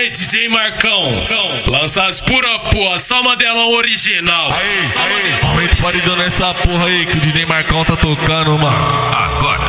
Aê, DJ Marcão, lança as pura porra, só modelão original. Aê, aumenta o paredão nessa porra aí que o DJ Marcão tá tocando, mano. Agora